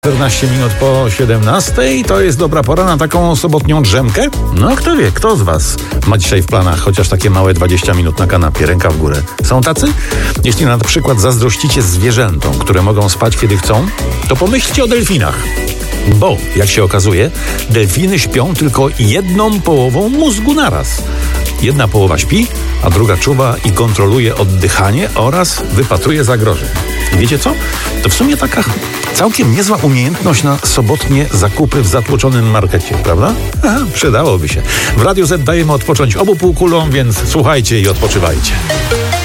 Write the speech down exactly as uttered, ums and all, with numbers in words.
czternaście minut po siedemnastej to jest dobra pora na taką sobotnią drzemkę? No kto wie, kto z was ma dzisiaj w planach chociaż takie małe dwadzieścia minut na kanapie, ręka w górę? Są tacy? Jeśli na przykład zazdrościcie zwierzętom, które mogą spać kiedy chcą, to pomyślcie o delfinach. Bo, jak się okazuje, delfiny śpią tylko jedną połową mózgu naraz. Jedna połowa śpi, a druga czuwa i kontroluje oddychanie oraz wypatruje zagrożeń. I wiecie co? To w sumie taka całkiem niezła umiejętność na sobotnie zakupy w zatłoczonym markecie, prawda? Aha, przydałoby się. W Radiu Z dajemy odpocząć obu półkulom, więc słuchajcie i odpoczywajcie.